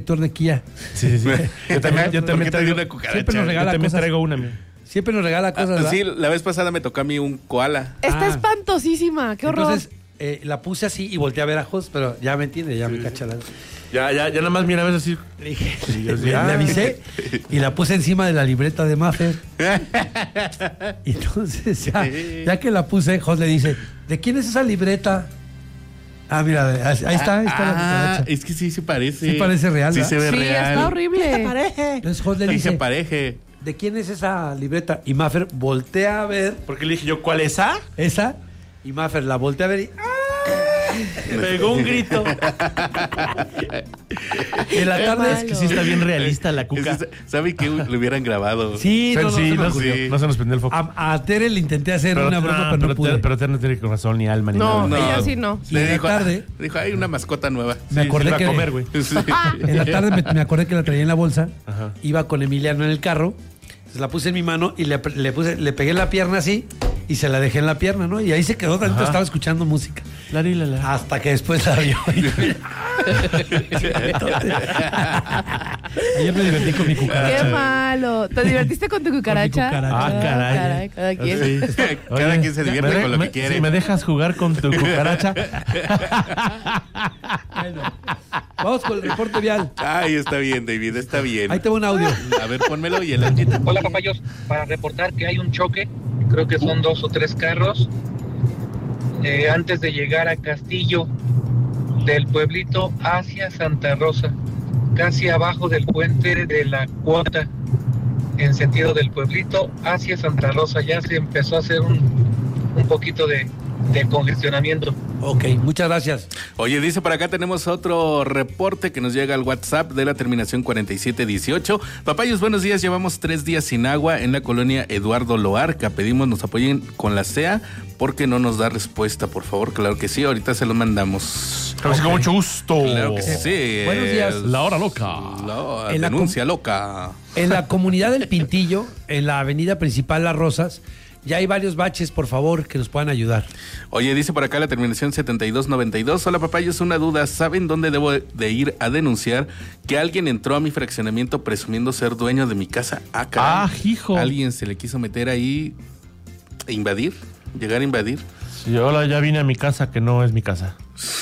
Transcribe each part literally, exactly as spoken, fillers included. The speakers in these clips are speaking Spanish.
conductor de Kia. Sí, sí, sí. Yo también, yo también traigo una cucaracha. Siempre nos regala yo también cosas. traigo una. Mía. Siempre nos regala cosas, Ah, ¿verdad? sí, la vez pasada me tocó a mí un koala. Está Ah. espantosísima, qué horror. Entonces, eh, la puse así y volteé a ver a Jos, pero ya me entiende, ya me cacha la... Ya, ya, ya nada más mira, ves así. Le dije, Sí, yo sí, le, ah. le avisé y la puse encima de la libreta de Maffer. Y entonces, ya, ya que la puse, Jos le dice, ¿de quién es esa libreta? Ah, mira, ahí ahí está, ahí está la Ah, cucaracha. es que sí se parece. Sí parece real, Sí ¿verdad? se ve Sí, real. está horrible. Entonces Jos le Sí se dice, pareje. ¿de quién es esa libreta? Y Maffer voltea a ver Porque le dije yo, ¿cuál es esa? esa, y Maffer la voltea a ver y... ¡ah! Pegó un grito. En la tarde... Es que sí está bien realista la cuca. Es- ¿Sabe que lo hubieran grabado? Sí, no, no, sí, se me no, ocurrió. no se nos prendió el foco. A, a Tere le intenté hacer una broma, pero, no pero, pude. Tere- pero Tere no tiene corazón ni alma ni No, nada. ella sí no. Y en Le la dijo, tarde- ah, dijo, hay una mascota nueva. me Sí, acordé sí, va que- a comer, güey. Sí. En la tarde me, me acordé que la traía en la bolsa. Ajá. Iba con Emiliano en el carro. Entonces la puse en mi mano y le, le puse, le pegué en la pierna así y se la dejé en la pierna, ¿no? Y ahí se quedó, tanto Ajá. estaba escuchando música. La, la, la. Hasta que después la vio. Y- Ayer me divertí con mi Qué cucaracha. malo. ¿Te divertiste con tu cucaracha? cucaracha. Ah, caray. Cada quien. Sí. Cada Oye, quien se divierte ¿me de- con lo me- que quiere. Si me dejas jugar con tu cucaracha. Bueno, vamos con el reporte vial. Ay, está bien, David, está bien. Ahí te va un audio. A ver, pónmelo y el Anchita. Hola papayos, para reportar que hay un choque, creo que son dos o tres carros, eh, antes de llegar a Castillo, del pueblito hacia Santa Rosa, casi abajo del puente de la Cuota, en sentido del pueblito hacia Santa Rosa, ya se empezó a hacer un, un poquito de, de congestionamiento. Ok, muchas gracias. Oye, dice por acá tenemos otro reporte que nos llega al WhatsApp de la terminación cuarenta y siete dieciocho. Papayos, buenos días. Llevamos tres días sin agua en la colonia Eduardo Loarca. Pedimos nos apoyen con la C E A porque no nos da respuesta, por favor. Claro que sí, ahorita se lo mandamos. Claro que sí, con mucho gusto. Claro que sí. Buenos días. La hora loca. La En la denuncia loca. En la comunidad del Pintillo, en la avenida principal Las Rosas, ya hay varios baches, por favor, que nos puedan ayudar. Oye, dice por acá la terminación setenta y dos noventa y dos. Hola, papayos, una duda. ¿Saben dónde debo de ir a denunciar que alguien entró a mi fraccionamiento presumiendo ser dueño de mi casa? Ah, caray. Ah, hijo. Alguien se le quiso meter ahí e invadir, llegar a invadir. Sí, hola, ya vine a mi casa, que no es mi casa.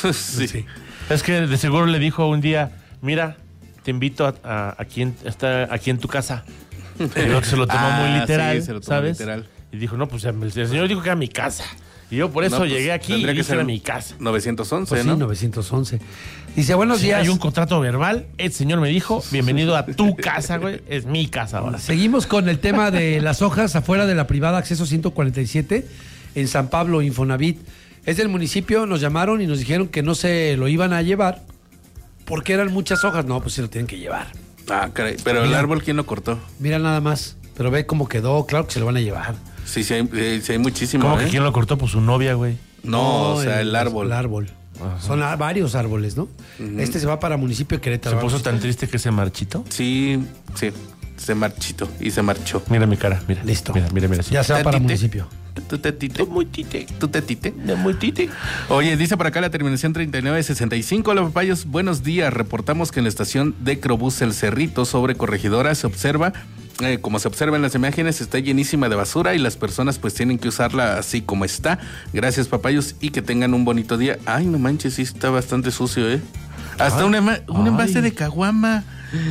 sí. Es que de seguro le dijo un día, mira, te invito a, a, aquí, en, está aquí en tu casa. Y el otro se lo tomó Ah, muy literal, sí, se lo tomó ¿sabes? literal. Y dijo, no, pues el señor dijo que era mi casa. Y yo por eso No, pues, llegué aquí y tendría que dije ser era mi casa. novecientos once, Pues sí, ¿no? novecientos once. Dice, buenos Sí, días. hay un contrato verbal. El señor me dijo, bienvenido a tu casa, güey. Es mi casa ahora. Seguimos con el tema de las hojas afuera de la privada acceso ciento cuarenta y siete en San Pablo, Infonavit. Es del municipio, nos llamaron y nos dijeron que no se lo iban a llevar porque eran muchas hojas. No, pues se lo tienen que llevar. Ah, caray. Pero el Mira. árbol, ¿quién lo cortó? Mira nada más, pero ve cómo quedó, claro que se lo van a llevar. Sí, sí hay, eh, sí hay muchísimo, ¿Cómo ¿eh? que quién lo cortó? Pues su novia, güey. No, o sea, el árbol. El árbol. Ajá. Son a- varios árboles, ¿no? Este se va para municipio de Querétaro. ¿Se puso Vamos. tan triste que se marchitó? Sí, sí. Se marchitó y se marchó. Mira mi cara, mira. Listo. Mira, mira, mira. sí. Ya se va para Tite. municipio. ¿Tú te tite? Muy tite. ¿Tú te tite? Muy tite. Oye, dice por acá la terminación treinta y nueve sesenta y cinco. Hola, papayos. Buenos días. Reportamos que en la estación de Crobús El Cerrito sobre Corregidora se observa, eh, como se observa en las imágenes, está llenísima de basura y las personas pues tienen que usarla así como está. Gracias, papayos, y que tengan un bonito día. Ay, no manches, sí está bastante sucio, ¿eh? Hasta Ay. un, ema- un envase Ay. de caguama.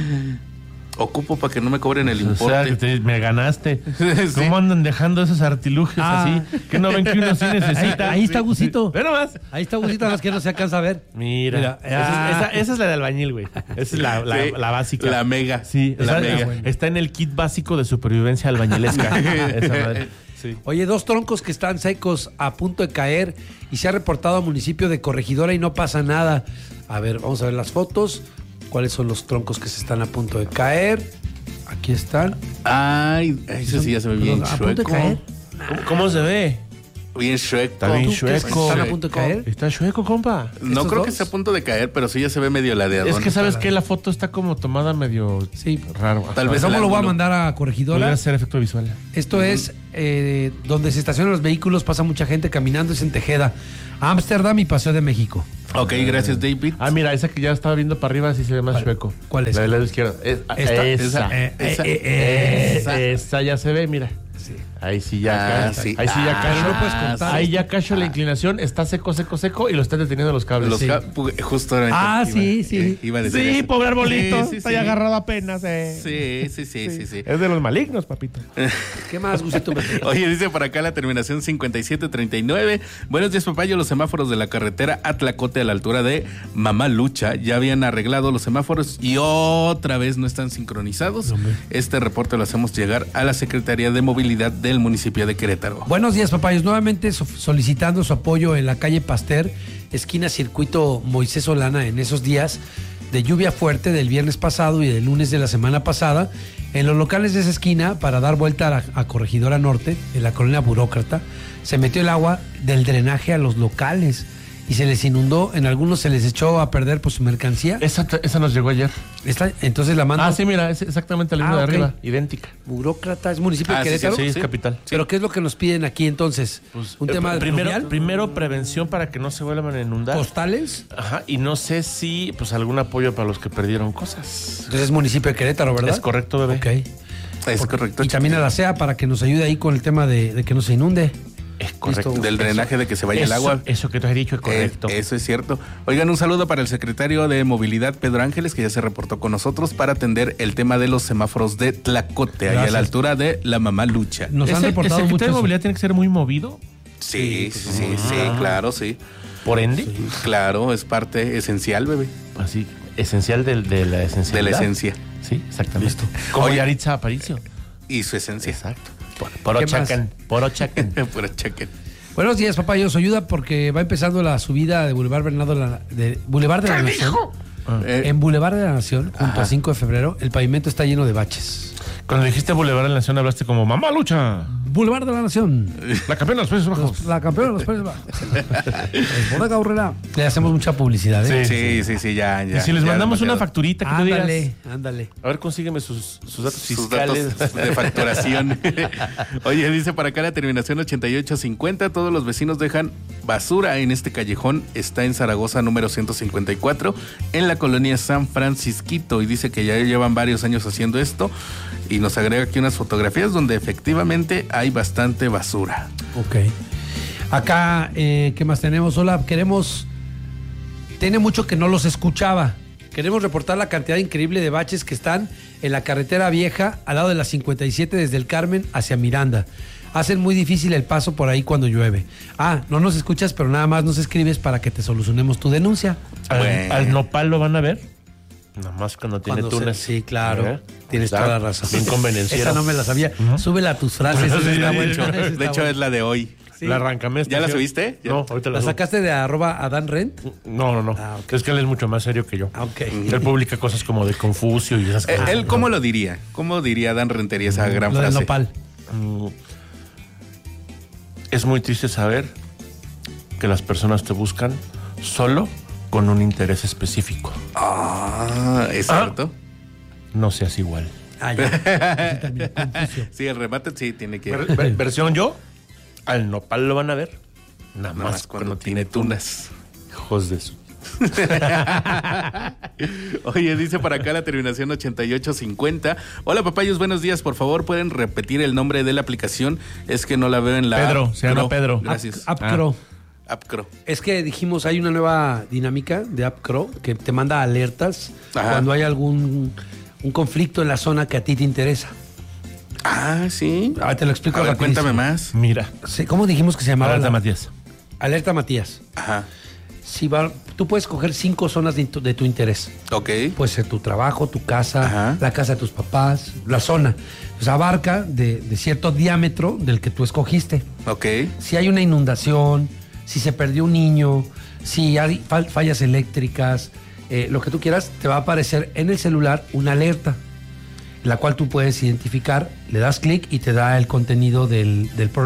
Ocupo para que no me cobren el O sea, importe. que te- me ganaste. Sí. ¿Cómo andan dejando esos artilugios Ah. así? Que no ven que uno sí necesita. Ahí, ahí está Gusito. Ve nomás. Ahí está Gusito, nada más que no se alcanza a ver. Mira. Mira, Esa, ah. es, esa- esa es la de albañil, güey. Esa es la, la, Sí, la básica. La mega. Sí, la está, mega. está en el kit básico de supervivencia albañilesca. Esa madre. Sí. Oye, dos troncos que están secos a punto de caer y se ha reportado al municipio de Corregidora y no pasa nada. A ver, vamos a ver las fotos. ¿Cuáles son los troncos que se están a punto de caer? Aquí están. Ay, eso sí ya se ve bien Perdón, ¿a punto de chueco. caer? ¿Cómo, cómo se ve? Bien chueco. Está bien ¿Tú crees que chueco. están a punto de caer? Está chueco, compa. No ¿Estos creo dos? que esté a punto de caer, pero sí ya se ve medio ladeado. Es que sabes que la foto está como tomada medio Sí. raro. Tal Ajá. vez Pues, ¿cómo el lo voy a ángulo. mandar a Corregidora? Podría ser efecto visual. Esto es eh, donde se estacionan los vehículos, pasa mucha gente caminando, es en Tejeda, Ámsterdam y Paseo de México. Ok, gracias, David. Ah, mira, esa que ya estaba viendo para arriba sí se ve más chueco. ¿Cuál es? La del lado izquierdo. Es- ¿Esta? Esa. Eh, eh, esa, eh, eh, esa. Esa ya se ve, mira. Ahí sí ya Ah, cae. sí. Ahí sí ya Ah, cae. no lo puedes contar. Ahí ya cacho la inclinación, está seco, seco, seco y lo están deteniendo los cables. Los Sí. ca- pu- justo era- Ah, iba- sí, sí. eh, iba a decir Sí, eso. pobre arbolito. Sí, sí, está sí. ahí agarrado apenas. Eh. Sí, sí, sí, sí, sí. Es de los malignos, papito. ¿Qué más, Gusito? Oye, dice por acá la terminación cincuenta y siete treinta y nueve. Buenos días, papayo. Los semáforos de la carretera Atlacote a la altura de Mamalucha ya habían arreglado los semáforos y otra vez no están sincronizados. Este reporte lo hacemos llegar a la Secretaría de Movilidad del municipio de Querétaro. Buenos días, papayos. Nuevamente so- solicitando su apoyo en la calle Pasteur, esquina Circuito Moisés Solana, en esos días de lluvia fuerte del viernes pasado y del lunes de la semana pasada, en los locales de esa esquina, para dar vuelta a, la- a Corregidora Norte, en la colonia Burócrata, se metió el agua del drenaje a los locales y se les inundó, en algunos se les echó a perder pues su mercancía. Esa, esa nos llegó ayer. Esta- entonces la mando. Ah, sí, mira, es exactamente la misma Ah, de ok. arriba, idéntica. Burócrata, es municipio Ah, de sí, Querétaro. Sí, es Sí. capital. Pero ¿qué es lo que nos piden aquí entonces? ¿Un Eh, tema de primero, pluvial? primero prevención para que no se vuelvan a inundar. ¿Postales? Ajá, y no sé si pues algún apoyo para los que perdieron cosas. Entonces es municipio de Querétaro, ¿verdad? Es correcto, bebé. Ok. Es correcto. Y también a la C E A para que nos ayude ahí con el tema de, de que no se inunde. Es correcto. Listo. Del drenaje de que se vaya el Eso- agua. Eso que tú has dicho es correcto. Eh, eso es cierto. Oigan, un saludo para el secretario de Movilidad, Pedro Ángeles, que ya se reportó con nosotros para atender el tema de los semáforos de Tlacote, ahí a Gracias. la altura de la Mamalucha. Nos han ¿Ese- reportado ¿El mucho. secretario de eso. movilidad tiene que ser muy movido? Sí, sí, sí, sí, claro, sí. Por ende, Claro, es parte esencial, bebé, así, esencial del- de, la esencia. de la esencia Sí, exactamente. Como Oye. Yaritza Aparicio. y su esencia. Exacto. Por, por ¿Qué Ochacan. Por Ochacan. Puro cheque. Buenos días, papá. Yo os ayuda porque va empezando la subida de Boulevard Bernardo de, la- de Boulevard de la Nación. Eh, En Boulevard de la Nación, junto Ajá. a cinco de febrero, el pavimento está lleno de baches. Cuando dijiste Boulevard de la Nación hablaste como Mamá Lucha. Boulevard de la Nación. La campeona de los Países Bajos. La campeona de los Países Bajos. Es Bodega Aurrera. Le hacemos mucha publicidad, ¿eh? sí, sí, sí, ya, ya. Y si les ya mandamos una demasiado. facturita que tú digas. Ándale, ándale. A ver, consígueme sus, sus datos Sus fiscales. datos de facturación. Oye, dice para acá la terminación ochenta y ocho cincuenta. Todos los vecinos dejan basura en este callejón. Está en Zaragoza número ciento cincuenta y cuatro, en la colonia San Francisquito. Y dice que ya llevan varios años haciendo esto. Y nos agrega aquí unas fotografías donde efectivamente hay bastante basura. Ok. Acá, eh, ¿qué más tenemos? Hola, queremos... Tiene mucho que no los escuchaba. Queremos reportar la cantidad increíble de baches que están en la carretera vieja al lado de la cincuenta y siete desde el Carmen hacia Miranda. Hacen muy difícil el paso por ahí cuando llueve. Ah, no nos escuchas, pero nada más nos escribes para que te solucionemos tu denuncia. Al, Bueno. al nopal lo van a ver. Nada más cuando tiene Cuando se- túnez. sí, claro. ¿Eh? Tienes Está toda la razón. Bien convenenciero. Esa no me la sabía. Súbela a tus frases. esa Sí, está sí, buena, sí. esa De está hecho, buena. es la de hoy. Sí. La arrancame. ¿Ya la subiste? ¿Ya? No, ahorita la, ¿La subo. sacaste de arroba Adán Rent? No, no, no. Ah, ok. Es que él es mucho más serio que yo. Ah, ok. Él publica cosas como de Confucio y esas Eh, cosas. ¿Él cómo lo diría? ¿Cómo diría Dan Rentería esa gran Lo del frase? nopal. Mm, Es muy triste saber que las personas te buscan solo con un interés específico. Ah, ¿es cierto? No seas igual. Ah, ya. Así también, Confucio. Sí, el remate sí tiene que... Ver- ver- versión yo, al nopal lo van a ver. Nada Nada más, más cuando tiene tunas. Hijos de su. Oye, dice para acá la terminación ochenta y ocho cincuenta. Hola, papayos, buenos días. Por favor, ¿pueden repetir el nombre de la aplicación? Es que no la veo en la... Pedro, app. se llama Cro. Pedro. Gracias. App Cro. AppCro. Es que dijimos, hay una nueva dinámica de App Cro que te manda alertas Ajá. cuando hay algún un conflicto en la zona que a ti te interesa. Ah, sí. A ver, te lo explico A ver, rapidísimo. cuéntame más. Mira, Sí, ¿cómo dijimos que se llamaba? Alerta la- Matías. Alerta Matías. Ajá. Si va, tú puedes coger cinco zonas de tu, de tu interés. Ok. Puede ser tu trabajo, tu casa, Ajá. la casa de tus papás, la zona. Pues abarca de, de cierto diámetro del que tú escogiste. Ok. Si hay una inundación, si se perdió un niño, si hay fal- fallas eléctricas, eh, lo que tú quieras, te va a aparecer en el celular una alerta, la cual tú puedes identificar, le das clic y te da el contenido del, del problema.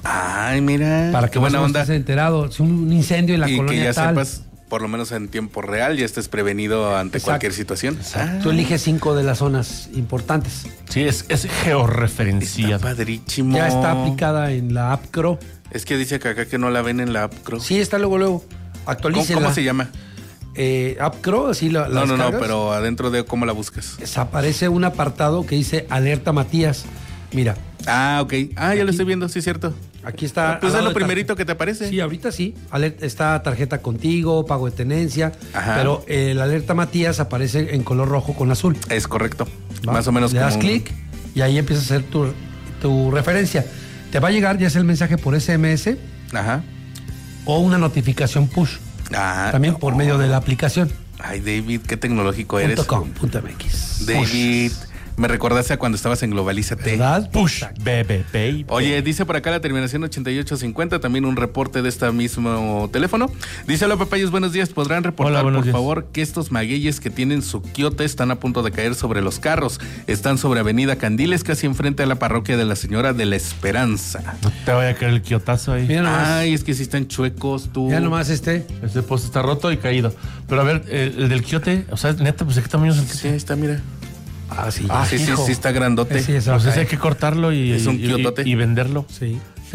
Ay, mira. Para que qué buena más o menos onda. estés enterado. Es un incendio en la Y colonia que ya tal. sepas, por lo menos en tiempo real, ya estés prevenido ante Exacto. cualquier situación. Ah, Tú eliges cinco de las zonas importantes. Sí, es, es georreferenciado. está padrísimo. Ya está aplicada en la app Cro. Es que dice que acá que no la ven en la app, creo. Sí, está luego, luego. ¿Cómo, Actualícenla. cómo se llama? Eh, app Cro, así la, la No, no, no, descargas. pero adentro de cómo la buscas. Aparece un apartado que dice Alerta Matías. Mira, Ah, ok. Ah, ya lo estoy viendo, sí es cierto. aquí está. Pues al es lado lo de primerito tarjeta. que te aparece. Sí, ahorita sí. Aler- está tarjeta contigo, pago de tenencia. Ajá. Pero el Alerta Matías aparece en color rojo con azul. Es correcto. ¿va? Más o menos Le das como- clic y ahí empieza a hacer tu, tu referencia. Te va a llegar ya sea el mensaje por S M S Ajá. o una notificación push. Ah, También por medio de la aplicación. Ay, David, qué tecnológico eres. Punto com, punto M X. David, me recordaste a cuando estabas en Globalízate. ¿Verdad? Push, bebé, baby. Oye, dice por acá la terminación ochenta y ocho cincuenta, también un reporte de este mismo teléfono. Dice, hola papayos, buenos días. ¿Podrán reportar, Hola, buenos por días. favor, que estos magueyes que tienen su quiote están a punto de caer sobre los carros? Están sobre Avenida Candiles, casi enfrente a la parroquia de la Señora de la Esperanza. No te vaya a caer el quiotazo ahí. Mira nomás. Ay, es que sí están chuecos, tú. Ya nomás este. Ese poste está roto y caído. Pero a ver, el, el del quiote, o sea, neta, pues ¿de qué tamaño es el Sí, quiote? ahí está, mira. Ah, sí. Ah, sí, sí, hijo. sí, está grandote. Sí, eso va a Pues ese caer. hay que cortarlo y, Es un y- y- quiotote. y venderlo. Sí.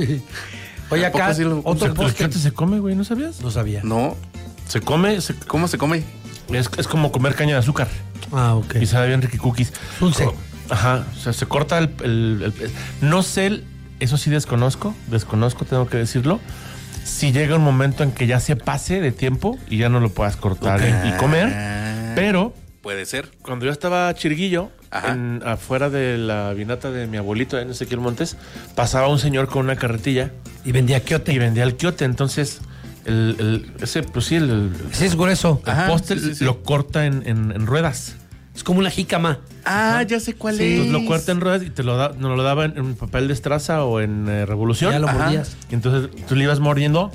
Oye, ¿A poco acá sí lo- otro O sea, el poste. quiote se come, güey, ¿no sabías? No sabía. No, Se come, se- ¿cómo se come? es, es como comer caña de azúcar. Ah, ok. Y sabe bien ricky cookies. Dulce. Ajá, o sea, se corta el, el- el- no sé, el- eso sí desconozco, desconozco, tengo que decirlo. Si llega un momento en que ya se pase de tiempo y ya no lo puedas cortar y- y comer, Ah, pero puede ser. cuando yo estaba chirguillo, Ajá. en- afuera de la vinata de mi abuelito en Ezequiel Montes, pasaba un señor con una carretilla Y vendía quiote. y vendía el quiote. Entonces, el, el- ese, pues sí, el, el- Sí, es grueso. el Ajá, poste sí, sí, sí. lo corta en, en- en ruedas. Es como una jícama. Ah, ya sé cuál Sí. es. Entonces lo corta en ruedas y te lo da, nos lo daba en, en papel de estraza o en eh, revolución. Ya lo Ajá. mordías. Y entonces tú le ibas mordiendo,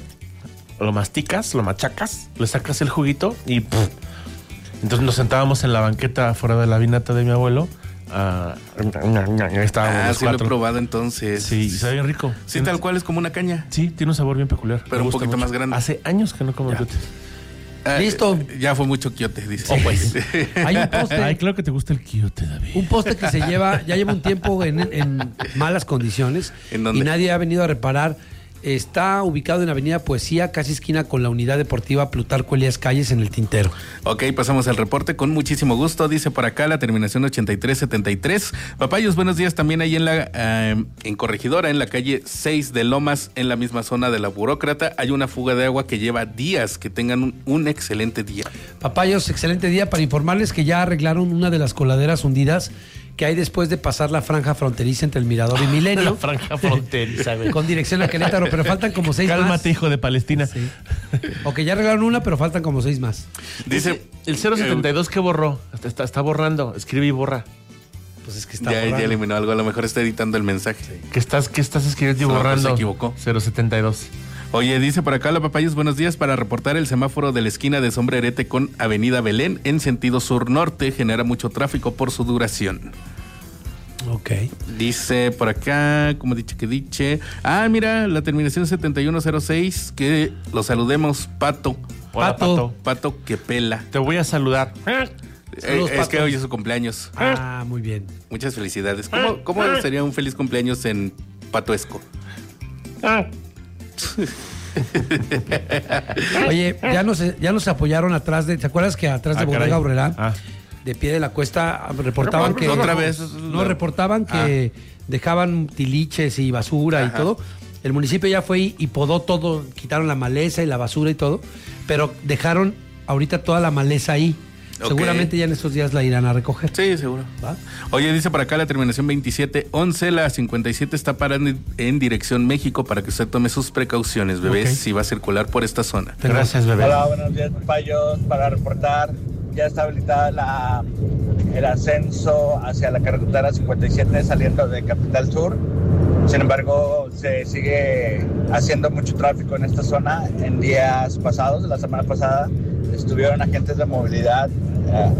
lo masticas, lo machacas, le sacas el juguito y ¡puf! Entonces nos sentábamos en la banqueta afuera de la vinata de mi abuelo. ah, ahí estábamos Ah, los sí lo he cuatro. probado entonces. Sí, y sabe bien rico. Sí, Tiene- tal cual es como una caña. Sí, tiene un sabor bien peculiar. Pero Me un gusta poquito mucho. más grande. Hace años que no como quiotes. Ah, Listo. eh, Ya fue mucho quiote, dice. Oh, pues. Hay un poste. Ay, claro que te gusta el quiote, David. Un poste que se lleva, ya lleva un tiempo en, en malas condiciones. ¿En dónde? Y nadie ha venido a reparar. Está ubicado en Avenida Poesía, casi esquina con la Unidad Deportiva Plutarco Elías Calles en el Tintero. Ok, pasamos al reporte con muchísimo gusto. Dice por acá la terminación ochenta y tres setenta y tres. Papayos, buenos días. También ahí en la eh, en Corregidora, en la calle seis de Lomas, en la misma zona de la Burócrata, hay una fuga de agua que lleva días. Que tengan un, un excelente día. Papayos, excelente día para informarles que ya arreglaron una de las coladeras hundidas que hay después de pasar la franja fronteriza entre el Mirador y La Milenio. franja fronteriza, güey. Con dirección a Querétaro, pero faltan como seis más. Cálmate, hijo de Palestina. Sí. Ok, ya arreglaron una, pero faltan como seis más. Dice El cero setenta y dos que borró, está, está, está borrando, escribe y borra. Pues es que está ya, ya borrando. eliminó algo, a lo mejor está editando el mensaje. ¿Qué estás, qué estás escribiendo y A lo mejor borrando? se equivocó. cero setenta y dos. Oye, dice por acá la Papayos, buenos días. Para reportar el semáforo de la esquina de Sombrerete con Avenida Belén en sentido sur-norte genera mucho tráfico por su duración. Ok. Dice por acá, como dicho que diche. Ah, mira, la terminación setenta y uno cero seis, que lo saludemos, Pato. Hola, Pato. Pato. Pato que pela. Te voy a saludar. Eh, Saludos, es Pato. que hoy es su cumpleaños. Ah, muy bien. Muchas felicidades. ¿Cómo, cómo sería un feliz cumpleaños en patuesco? Oye, ya nos, ya nos apoyaron atrás de. ¿Te acuerdas que atrás de Ah, Bodega caray. Obrera, Ah. de pie de la cuesta, reportaban que. Otra vez. No, reportaban que dejaban tiliches y basura y Ajá. todo. El municipio ya fue y, y podó todo, quitaron la maleza y la basura y todo, pero dejaron ahorita toda la maleza ahí. Ok. Seguramente ya en estos días la irán a recoger. Sí, seguro. ¿Va? Oye, dice por acá la terminación veintisiete once, la cincuenta y siete está parando en dirección México para que usted tome sus precauciones, bebés, Ok. si va a circular por esta zona. Gracias, bebé. Hola, buenos días, papayos. Para reportar, ya está habilitada la, el ascenso hacia la carretera cincuenta y siete saliendo de Capital Sur. Sin embargo, se sigue haciendo mucho tráfico en esta zona. En días pasados, la semana pasada, estuvieron agentes de movilidad eh,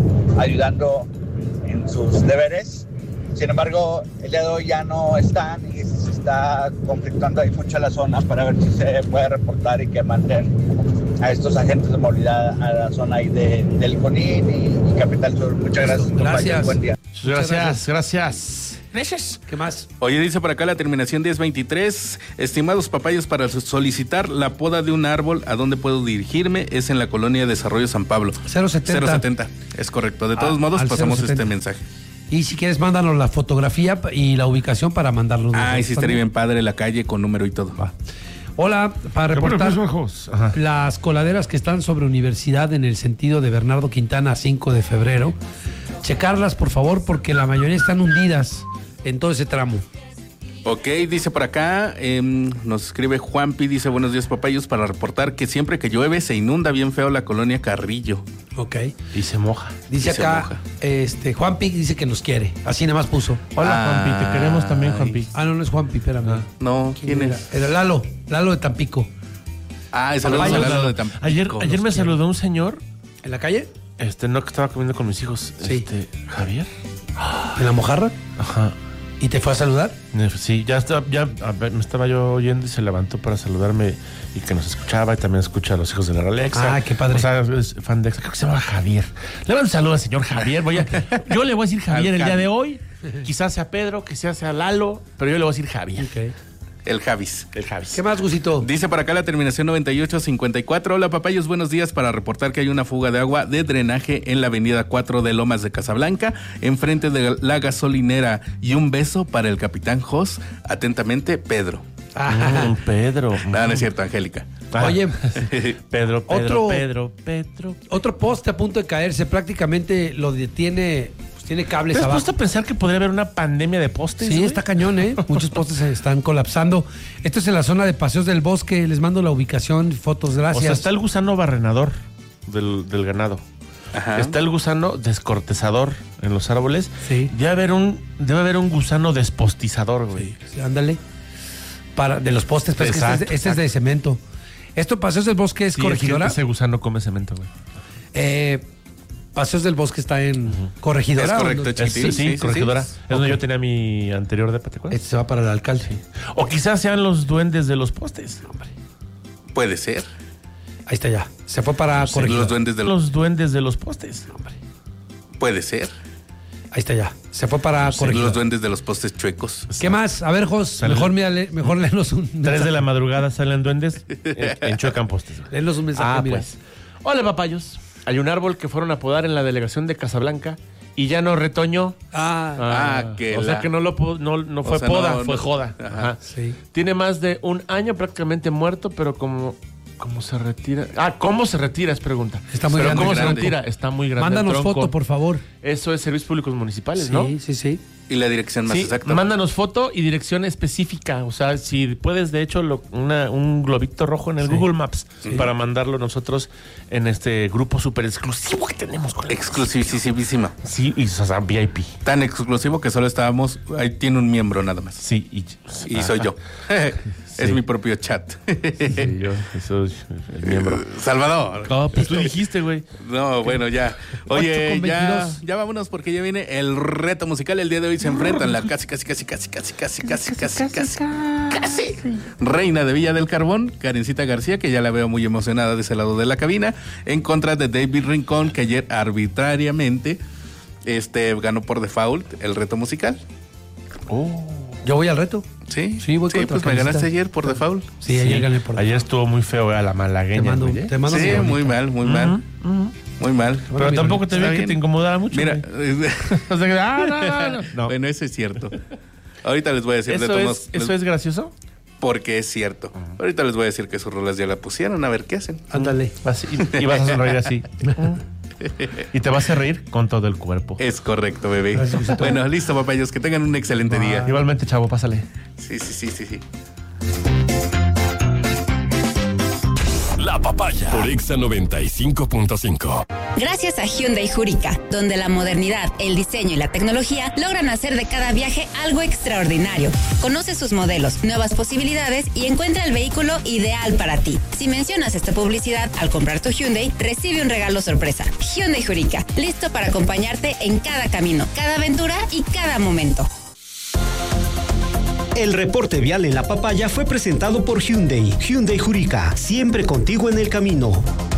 ayudando en sus deberes. Sin embargo, el día de hoy ya no están y se está conflictuando ahí mucho la zona para ver si se puede reportar y que manden a estos agentes de movilidad a la zona ahí de, del Conín y, y Capital Sur. Muchas gracias, compañeros. Gracias. Buen día. Gracias, gracias. ¿Qué más? Oye, dice por acá la terminación diez veintitrés. Estimados papayos, para solicitar la poda de un árbol, ¿a dónde puedo dirigirme? Es en la colonia Desarrollo San Pablo. cero setenta. cero setenta, es correcto. De todos A- modos, al pasamos cero setenta. este mensaje. Y si quieres, mándanos la fotografía y la ubicación para mandarlo. Ay, sí, estaría bien padre la calle con número y todo. Va. Hola, para reportar Ajá. las coladeras que están sobre Universidad en el sentido de Bernardo Quintana, cinco de febrero. Checarlas, por favor, porque la mayoría están hundidas en todo ese tramo. Ok, dice por acá, eh, nos escribe Juanpi, dice buenos días papayos, para reportar que siempre que llueve se inunda bien feo la colonia Carrillo. Ok. Y se moja. Dice Y se acá, moja. este, Juanpi dice que nos quiere. Así nada más puso. Hola, Juanpi, te queremos también, Juanpi. Ah, no, no es Juanpi, espérame. No, ¿quién era? es? Era Lalo, Lalo de Tampico. Ah, saludos a Papayos. Lalo de Tampico. Ayer, ayer Los me quiero. saludó un señor, ¿En la calle? este, no, que estaba comiendo con mis hijos. Sí. Este, Javier. ¿En la mojarra? Ajá. ¿Y te fue a saludar? Sí, ya, está, ya a ver, me estaba yo oyendo y se levantó para saludarme y que nos escuchaba y también escucha a los hijos de la Alexa. Ah, qué padre. O sea, es fan de Exa. Creo que se llama Javier. Le mando un saludo al señor Javier. Voy a, yo le voy a decir Javier el día de hoy. Quizás sea Pedro, quizás sea Lalo, pero yo le voy a decir Javier. Ok. El Javis. El Javis. ¿Qué más, Gusito? Dice por acá la terminación noventa y ocho cincuenta y cuatro. Hola papayos, buenos días, para reportar que hay una fuga de agua de drenaje en la avenida cuatro de Lomas de Casablanca, enfrente de la gasolinera. Y un beso para el capitán Jos. Atentamente, Pedro. Mm, Pedro. No, no es cierto, Angélica. Ah, Oye, Pedro, Pedro, Otro- Pedro, Pedro. otro poste a punto de caerse, prácticamente lo detiene, pues tiene cables ¿Te has abajo. puesto a pensar que podría haber una pandemia de postes? Sí, güey? está cañón, ¿eh? Muchos postes se están colapsando. Esto es en la zona de Paseos del Bosque. Les mando la ubicación, fotos, gracias. O sea, está el gusano barrenador del, del ganado. Ajá. Está el gusano descortezador en los árboles. Sí. Debe haber un, debe haber un gusano despostizador, güey. Sí, ándale. Para, de los postes, pero es que este, es de- Exacto, este es de cemento. Esto, Paseos del Bosque es Sí, corregidora. es que ese gusano come cemento, güey. Eh, Paseos del Bosque está en corregidora. Es ¿o correcto, no? Es- chiquitín. sí, sí, sí, corregidora. sí. Es donde yo tenía mi anterior depa, ¿te acuerdas? Este se va para el alcalde. O quizás sean los duendes de los postes. Puede ser. Ahí está ya. Se fue para corregidora. Los duendes del... Los duendes de los postes. Puede ser. Ahí está ya. Se fue para corregidora. Los duendes de los postes chuecos. ¿Qué más? A ver, Jos, Sale- mejor, mírale, mejor léenos un Tres de la madrugada salen duendes, en- enchuecan postes. güey. Léenos un mensaje, Ah, mira. pues. Hola, papayos. Hay un árbol que fueron a podar en la delegación de Casablanca y ya no retoñó. Ah, Ah, que O sea la- que no, lo, po- no, no O fue sea, poda, no- fue no- joda. Ajá. Ajá. sí. Tiene más de un año prácticamente muerto, pero como... ¿Cómo se retira? Ah, ¿cómo se retira? Es pregunta. Está muy Pero grande, ¿cómo se grande. retira? Está muy grande. Mándanos el tronco. foto, por favor. Eso es Servicios Públicos Municipales, Sí, ¿no? sí, sí. Y la dirección más Sí, exacta. mándanos foto y dirección específica. O sea, si puedes, de hecho, lo- una- un globito rojo en el Sí. Google Maps para mandarlo nosotros en este grupo súper exclusivo que tenemos con Exclusivísima. Sí, y o sea, V I P. Tan exclusivo que solo estábamos... Ahí tiene un miembro nada más. Sí, y, Y soy yo. Es Sí. mi propio chat. Sí, yo soy el miembro. Salvador. No, pues tú dijiste, güey. No, bueno, ya. ocho Oye, con ya, veintidós. ya vámonos porque ya viene el reto musical. El día de hoy se enfrentan la casi, casi, casi, casi, casi, casi, casi, casi, casi, casi reina de Villa del Carbón, Karencita García, que ya la veo muy emocionada de ese lado de la cabina, en contra de David Rincón, que ayer arbitrariamente este, ganó por default el reto musical. Yo voy al reto. Sí, Sí, voy contra pues me Karencita. ganaste ayer por default. Sí, ayer gané por Ayer estuvo muy feo a la Te malagueña. mando, güey, ¿eh? te mando Sí, mi muy bonita. mal, muy mal. Muy mal. Bueno, Pero mi tampoco te Está vi que bien. te incomodara mucho. Mira, güey. O sea, que, ah, no, no, no. No. bueno, eso es cierto. Ahorita les voy a decir de ¿Eso, todos es, modos, ¿Eso es gracioso? porque es cierto. Ahorita les voy a decir que sus rolas ya la pusieron, a ver qué hacen. Ándale. Vas- y, y vas a sonreír así. Y te vas a reír con todo el cuerpo. Es correcto, bebé. Gracias, Luisito. Bueno, listo, papayos, que tengan un excelente día. Igualmente, chavo, pásale. Sí, sí, sí, sí, sí. La Papaya por Exa noventa y cinco punto cinco. Gracias a Hyundai Jurica, donde la modernidad, el diseño y la tecnología logran hacer de cada viaje algo extraordinario. Conoce sus modelos, nuevas posibilidades y encuentra el vehículo ideal para ti. Si mencionas esta publicidad al comprar tu Hyundai, recibe un regalo sorpresa. Hyundai Jurica, listo para acompañarte en cada camino, cada aventura y cada momento. El reporte vial en La Papaya fue presentado por Hyundai. Hyundai Jurica, siempre contigo en el camino.